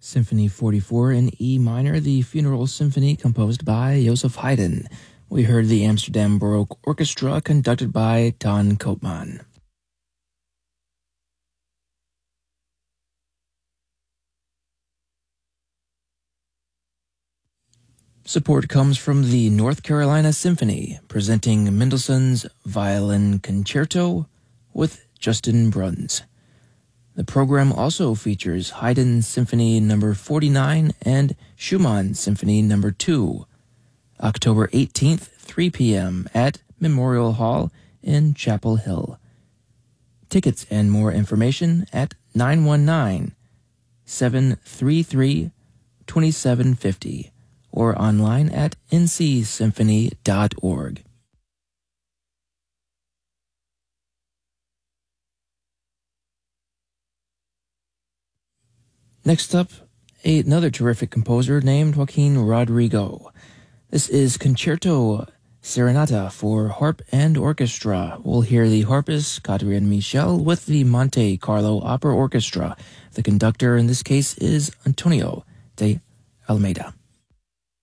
Symphony 44 in E minor, the Funeral Symphony composed by Joseph Haydn. We heard the Amsterdam Baroque Orchestra conducted by Ton Koopman. Support comes from the North Carolina Symphony, presenting Mendelssohn's Violin Concerto with Justin Bruns. The program also features Haydn Symphony No. 49 and Schumann Symphony No. 2, October 18th, 3 p.m. at Memorial Hall in Chapel Hill. Tickets and more information at 919-733-2750 or online at ncsymphony.org. Next up, another terrific composer named Joaquin Rodrigo. This is Concerto Serenata for harp and orchestra. We'll hear the harpist Cadrian Michel with the Monte Carlo Opera Orchestra. The conductor in this case is Antonio de Almeida.